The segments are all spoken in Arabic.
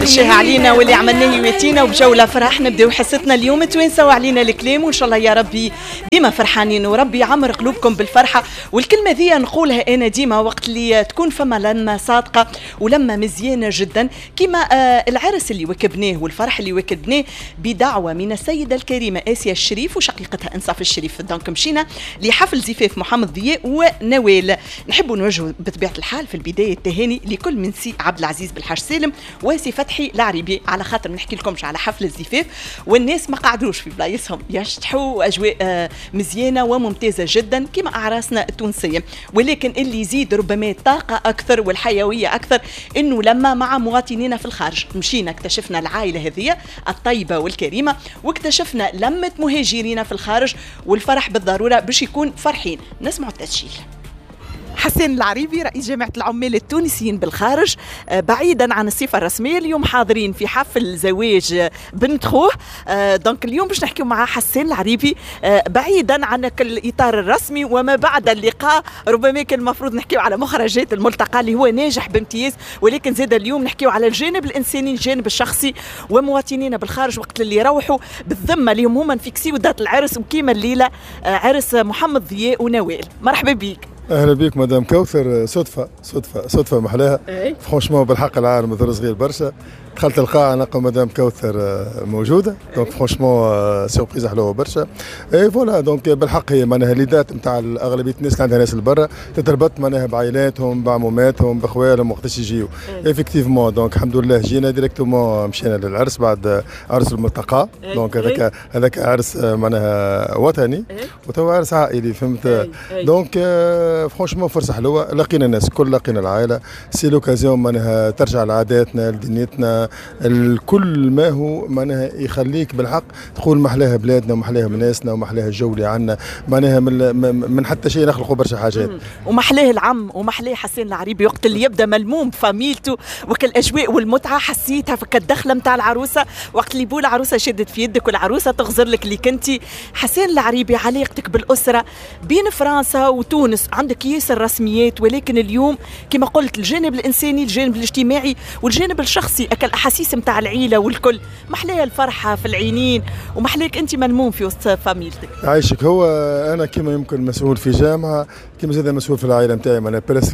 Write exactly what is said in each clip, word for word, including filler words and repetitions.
الشاه علينا واللي عملناه يواتينا وبجولة فرح نبداو حصتنا اليوم توانسوا علينا الكلام وان شاء الله يا ربي ديما فرحانين وربي يعمر قلوبكم بالفرحة. والكلمة ذي نقولها أنا ديما وقت اللي تكون فما لما صادقة ولما مزيانة جدا كما آه العرس اللي وكبناه والفرح اللي وكبناه بدعوة من السيدة الكريمة آسيا الشريف وشقيقتها انصاف الشريف. دونك مشينا لحفل زفاف محمد ضياء ونوال. نحب نوجه بطبيعة الحال في البداية التهاني لكل من سي عبد العزيز بالحاج سالم وسي فتحي العريبي على خاطر نحكي لكمش على حفل الزفاف والناس ما قعدوش في بلايصهم يشطحوا أجواء آه مزيانة وممتازة جدا كما أعراسنا التونسية. ولكن اللي يزيد ربما الطاقة أكثر والحيوية أكثر إنه لما مع مواطنينا في الخارج مشينا اكتشفنا العائلة هذه الطيبة والكريمة واكتشفنا لمة مهاجرين في الخارج والفرح بالضرورة باش يكون فرحين. نسمع التسجيل. حسين العريبي رئيس جامعة العمال التونسيين بالخارج بعيدا عن الصفة الرسمية اليوم حاضرين في حفل زواج بنت خوه. دونك اليوم باش نحكيو مع حسين العريبي بعيدا عن الإطار الرسمي وما بعد اللقاء. ربما كان المفروض نحكيو على مخرجات الملتقى اللي هو ناجح بامتياز ولكن زاد اليوم نحكيو على الجانب الإنساني الجانب الشخصي ومواطنينا بالخارج وقت اللي يروحوا بالذمة اليوم هما نفيكسيو دات العرس وكيما الليلة عرس محمد ضياء ونوال. مرحبا بيك. اهلا بك مدام كوثر. صدفه صدفه صدفه محلاها فرانشمون بالحق العالم مثل صغير برشا. دخلت القاعه نلقى مدام كوثر موجوده دونك فرانشمون سيربريز حلوه برشا. اي فوالا دونك بالحق هي معناها ليدات نتاع اغلبيه الناس اللي عندها ناس لبرا تتربط معناها بعائلاتهم بعموماتهم بخوالهم وقتاش يجيو افكتيفمون. دونك الحمد لله جينا ديريكتومون مشينا للعرس بعد عرس الملتقى. دونك هذاك هذاك عرس معناها وطني وتوا عرس عائلي فهمت. دونك فرانشمون فرصه حلوه لقينا الناس كل لقينا العائله سي لوكازيون معناها ترجع لعاداتنا لدنيتنا الكل ما هو معناها يخليك بالحق تقول محلاها بلادنا ومحلاها ناسنا ومحلاها الجو اللي عندنا معناها من, من حتى شيء نخلقوا برشا حاجات ومحلاه العم ومحلاه حسين العريبي وقت اللي يبدا ملموم بفاميلته وكالاجواء والمتعه حسيتها في الدخله نتاع العروسه وقت اللي بو العروسه شدت في يدك والعروسه تغزر لك اللي كنتي. حسين العريبي علاقتك بالاسره بين فرنسا وتونس عندك ياسر رسميات ولكن اليوم كما قلت الجانب الانساني الجانب الاجتماعي والجانب الشخصي اكل الاحاسيس نتاع العيله والكل محلاها الفرحه في العينين ومحلاك انت ملموم في وسط فاميلتك. عايشك هو انا كما يمكن مسؤول في جامعه كما زاد مسؤول في العائله نتاعي معناها برسك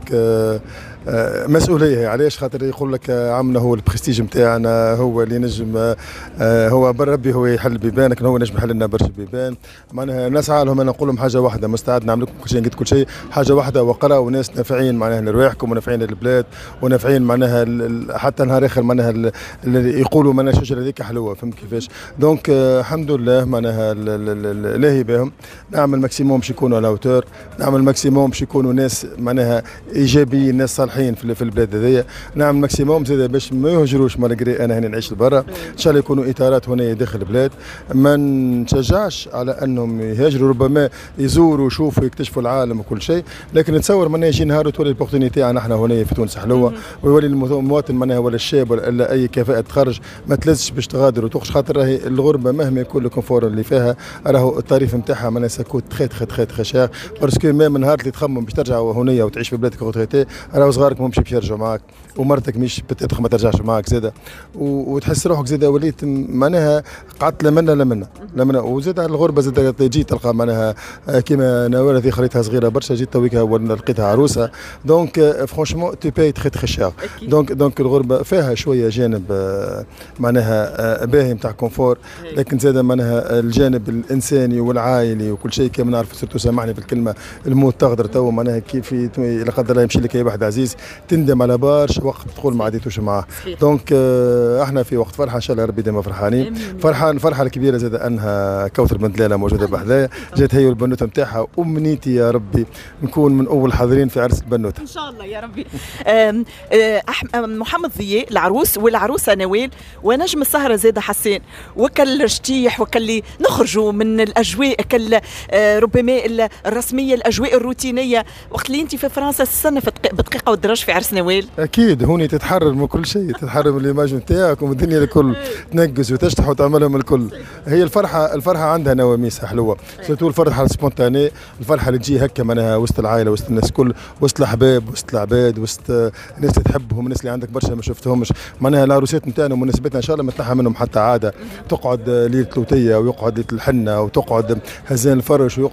مسؤوليه. علاش خاطر يقول لك عمنا هو البرستيج نتاعنا هو اللي نجم هو بربي هو يحل بيبان لكن هو نجم يحل لنا برشا بيبان معناها نسعى لهم. انا نقول لهم حاجه واحده مستعد نعمل لكم كل شيء نقول كل شيء حاجه واحده وقرا وناس نافعين معناها لرواحكم ونافعين للبلاد ونافعين معناها حتى نهار اخر معناها اللي يقولوا معناها الشجره هذيك حلوه فهمت كيفاش. دونك الحمد لله معناها لاهي بهم نعمل ماكسيموم باش يكونوا على اوتور نعمل ماكسيموم باش يكونوا ناس معناها ايجابيين ناس صالحين في البلاد هذيا نعمل ماكسيموم زاد باش ما يهجروش مالغري انا هنا نعيش لبرا ان شاء الله يكونوا اطارات هنا داخل البلاد ما نشجعش على انهم يهاجروا ربما يزوروا ويشوفوا يكتشفوا العالم وكل شيء لكن نتصور معناها يجي نهار وتولي الاوبورتونيتي عنا احنا هنا في تونس حلوه ويولي المواطن معناها ولا الشاب ولا اي كفاءه تخرج ما تلزش باش تغادر وتخرج خاطر راهي الغربه مهما يكون الكونفور اللي فيها راهو التعريف نتاعها معناها ساكوت تخي تخي تخي تخي شاغ باسكو ميم نهار اللي تخمم باش ترجع هنيه وتعيش في بلادك روتريتي راهو صغارك مش باش يرجعوا معاك ومرتك مش بتتخ ما ترجعش معاك زاده وتحس روحك زاده وليت معناها قعدت لا منا لا منا لا منا وزاده الغربه زاده تجي تلقى معناها كيما نوال هذه خليتها صغيره برشا جيت تويك لقيتها عروسه دونك فرانشمون تو باي تخي تخي شير دونك دونك الغربه فيها شويه جانب معناها باهي نتاع كونفور لكن زاد معناها الجانب الانساني والعائلي وكل شيء كما نعرف سيرتو سامحني في الكلمه الموت تقدر تو معناها كيف لا قدر الله يمشي لك اي واحد عزيز تندم على برشا وقت تقول ما عديتوش معاه. دونك احنا في وقت فرحه ان شاء الله ربي ديما فرحانين. فرحه الفرحه الكبيره زاد انها كوثر بنت لاله موجوده بحذايا جات هي والبنوته نتاعها امنيتي يا ربي نكون من اول حاضرين في عرس البنوته ان شاء الله يا ربي. محمد ضياء العروس والعروسه نوال ونجم السهره زاد حسين وكل رشتيح وكل نخرجوا من الاجواء كل ربما الرسميه الاجواء الروتينيه وقت اللي انت في فرنسا تستنى بدقيقه والدرج في عرس نوال. اكيد هوني تتحرر من كل شيء تتحرر من الايماج نتاعك ومن الدنيا الكل تنقز وتشطح وتعملهم الكل. هي الفرحه الفرحه عندها نواميسها حلوه سورتو الفرحه السبونتاني الفرحه اللي تجي هكا معناها وسط وسط العائله وسط الناس الكل، وسط الاحباب وسط العباد وسط الناس اللي تحبهم، الناس اللي عندك برشا ما شفتهمش. معناها العروسات نتاعنا ومناسبتنا ان شاء الله ما تنحى منهم حتى عاده، تقعد ليله لوتيه ويقعد ليله الحنه وتقعد هزان الفرش